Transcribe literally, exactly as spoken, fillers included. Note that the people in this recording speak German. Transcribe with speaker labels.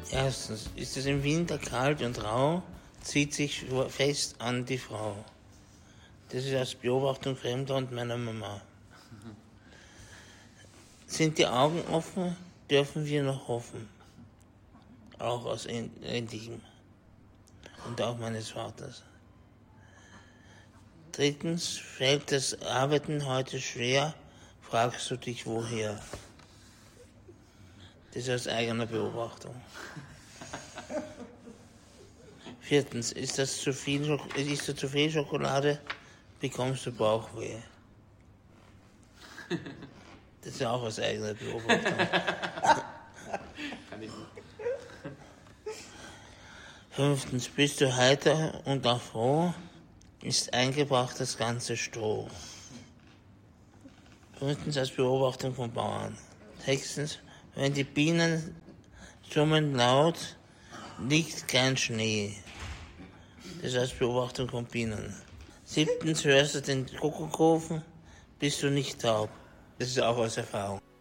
Speaker 1: Erstens, ist es im Winter kalt und rau, zieht sich fest an die Frau. Das ist aus Beobachtung Fremder und meiner Mama. Sind die Augen offen, dürfen wir noch hoffen. Auch aus Ähnlichem. Und auch meines Vaters. Drittens, fällt das Arbeiten heute schwer, fragst du dich woher. Das ist aus eigener Beobachtung. Viertens, ist das zu viel, ist das zu viel Schokolade, bekommst du Bauchweh. Das ist auch aus eigener Beobachtung.
Speaker 2: Kann ich nicht.
Speaker 1: Fünftens, bist du heiter und auch froh, ist eingebracht das ganze Stroh. Fünftens, als Beobachtung von Bauern. Sechstens, wenn die Bienen summen laut, liegt kein Schnee. Das ist als Beobachtung von Bienen. Siebtens, hörst du den Kuckuck rufen, bist du nicht taub. Das ist auch aus Erfahrung.